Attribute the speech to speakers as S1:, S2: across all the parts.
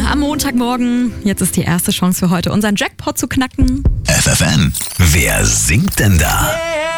S1: am Montagmorgen. Jetzt ist die erste Chance für heute, unseren Jackpot zu knacken.
S2: FFN, wer singt denn da?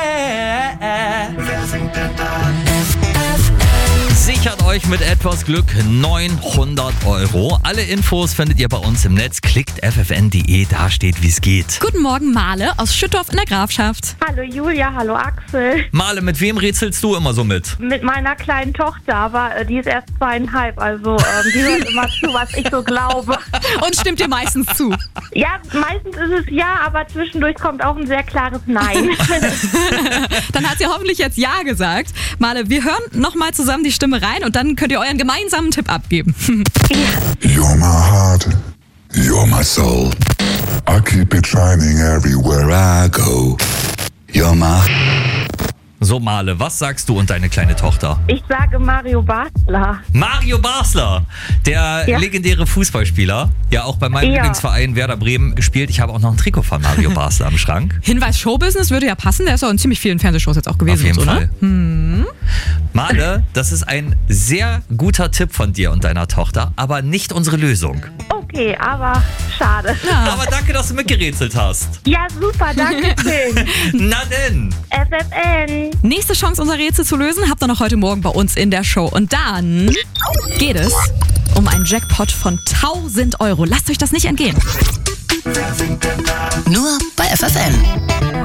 S3: Wer singt denn da?
S4: Sichert euch mit etwas Glück 900 €. Alle Infos findet ihr bei uns im Netz. Klickt ffn.de, da steht, wie es geht.
S1: Guten Morgen, Male aus Schüttorf in der Grafschaft.
S5: Hallo Julia, hallo Axel.
S4: Male, mit wem rätselst du immer so mit?
S5: Mit meiner kleinen Tochter, aber die ist erst 2,5, also die hört immer zu, was ich so glaube.
S1: Und stimmt dir meistens zu?
S5: Ja, meistens ist es ja, aber zwischendurch kommt auch ein sehr klares Nein.
S1: Dann hat sie hoffentlich jetzt Ja gesagt. Male, wir hören nochmal zusammen die Stimme rein und dann könnt ihr euren gemeinsamen Tipp abgeben.
S6: You're my heart, you're my soul. I keep it shining everywhere I go. You're my...
S4: So, Male, was sagst du und deine kleine Tochter?
S5: Ich sage Mario Basler.
S4: Mario Basler, der
S5: Ja.
S4: legendäre Fußballspieler, ja auch bei meinem
S5: Ja.
S4: Lieblingsverein Werder Bremen gespielt. Ich habe auch noch ein Trikot von Mario Basler am Schrank.
S1: Hinweis Showbusiness würde ja passen, der ist auch in ziemlich vielen Fernsehshows jetzt auch gewesen.
S4: Auf jeden
S1: und so,
S4: Fall.
S1: Ne?
S4: Male, das ist ein sehr guter Tipp von dir und deiner Tochter, aber nicht unsere Lösung.
S5: Okay, aber schade.
S4: Aber danke, dass du mitgerätselt hast.
S5: Ja, super, danke schön.
S4: Na denn.
S5: FFN.
S1: Nächste Chance, unser Rätsel zu lösen, habt ihr noch heute Morgen bei uns in der Show. Und dann geht es um einen Jackpot von 1.000 €. Lasst euch das nicht entgehen.
S3: Wer singt denn da?
S2: Nur bei FFN.